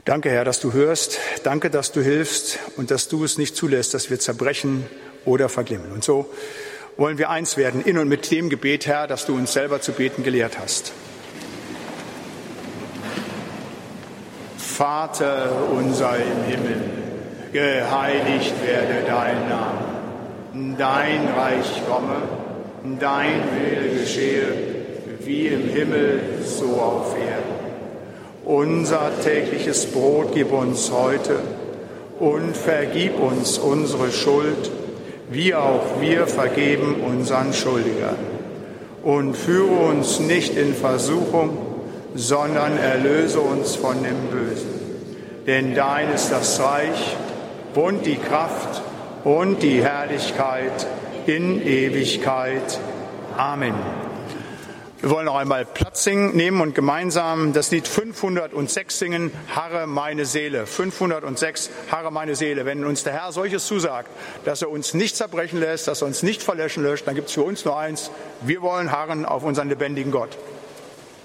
Danke, Herr, dass du hörst. Danke, dass du hilfst und dass du es nicht zulässt, dass wir zerbrechen oder verglimmen. Und so wollen wir eins werden in und mit dem Gebet, Herr, das du uns selber zu beten gelehrt hast. Vater unser im Himmel, geheiligt werde dein Name. Dein Reich komme, dein Wille geschehe, wie im Himmel, so auf Erden. Unser tägliches Brot gib uns heute und vergib uns unsere Schuld, wie auch wir vergeben unseren Schuldigern. Und führe uns nicht in Versuchung, sondern erlöse uns von dem Bösen. Denn dein ist das Reich und die Kraft und die Herrlichkeit in Ewigkeit. Amen. Wir wollen noch einmal Platz nehmen und gemeinsam das Lied 506 singen, Harre meine Seele. 506, Harre meine Seele. Wenn uns der Herr solches zusagt, dass er uns nicht zerbrechen lässt, dass er uns nicht verlöschen lässt, dann gibt es für uns nur eins: Wir wollen harren auf unseren lebendigen Gott.